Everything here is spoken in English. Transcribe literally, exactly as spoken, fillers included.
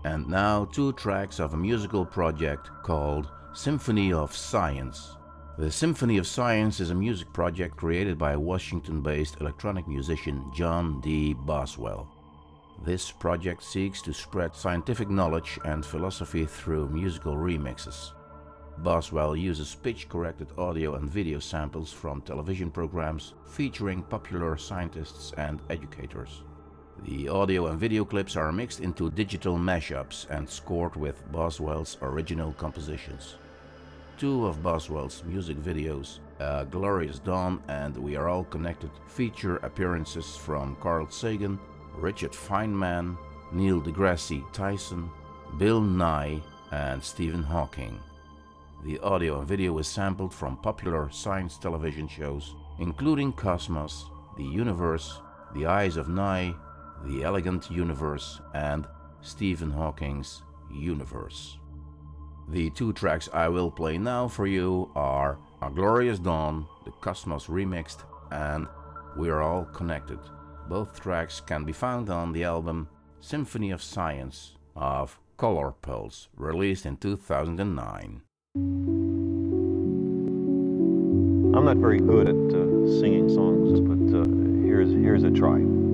And now two tracks of a musical project called Symphony of Science. The Symphony of Science is a music project created by Washington-based electronic musician John D. Boswell. This project seeks to spread scientific knowledge and philosophy through musical remixes. Boswell uses pitch-corrected audio and video samples from television programs featuring popular scientists and educators. The audio and video clips are mixed into digital mashups and scored with Boswell's original compositions. Two of Boswell's music videos, A Glorious Dawn and We Are All Connected, feature appearances from Carl Sagan, Richard Feynman, Neil deGrasse Tyson, Bill Nye, and Stephen Hawking. The audio and video is sampled from popular science television shows, including Cosmos, The Universe, The Eyes of Nye, The Elegant Universe, and Stephen Hawking's Universe. The two tracks I will play now for you are A Glorious Dawn, the Cosmos remixed, and We're All Connected. Both tracks can be found on the album Symphony of Science of Color Pulse, released in two thousand nine. I'm not very good at uh, singing songs, but uh, here's, here's a try.